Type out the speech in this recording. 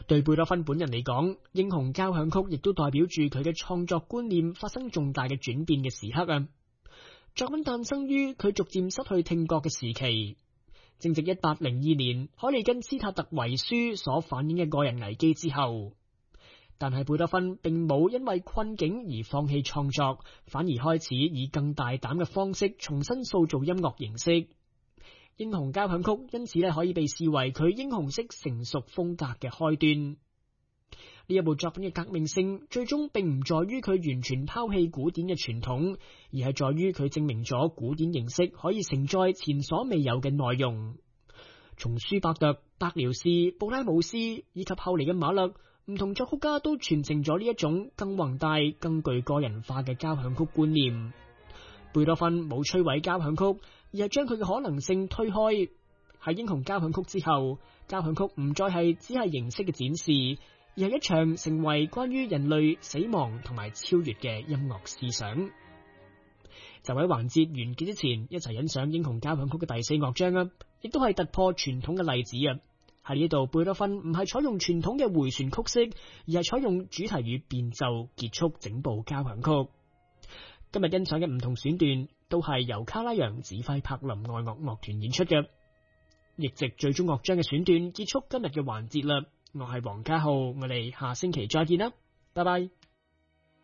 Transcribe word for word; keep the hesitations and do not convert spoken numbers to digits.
對貝多芬本人嚟講，英雄交響曲亦都代表住佢嘅創作觀念發生重大嘅轉變嘅時刻啊！作品誕生於佢逐漸失去聽覺嘅時期，正值一八零二年海利根斯塔特遺書所反映嘅個人危機之後。但係貝多芬並冇因為困境而放棄創作，反而開始以更大膽嘅方式重新塑造音樂形式。英雄交響曲因此咧可以被視為佢英雄式成熟風格嘅開端。呢一部作品嘅革命性，最終並唔在於佢完全拋棄古典嘅傳統，而係在於佢證明咗古典形式可以承載前所未有嘅內容。從舒伯特、伯遼士、布拉姆斯以及後嚟嘅馬勒，唔同作曲家都傳承咗呢一種更宏大、更具個人化嘅交響曲觀念。貝多芬冇摧毀交響曲，而係將佢嘅可能性推開。喺英雄交響曲之後，交響曲唔再係只係形式嘅展示，而係一場成為關於人類死亡同埋超越嘅音樂思想。就喺環節完結之前，一齊欣賞英雄交響曲嘅第四樂章啊，亦都係突破傳統嘅例子啊！喺呢度，貝多芬唔係採用傳統嘅回旋曲式，而係採用主題與變奏結束整部交響曲。今日欣賞嘅唔同選段都係由卡拉揚指揮柏林愛樂樂團演出嘅。亦藉最終樂章嘅選段結束今日嘅環節啦。我係黃家浩，我哋下星期再見啦，拜拜。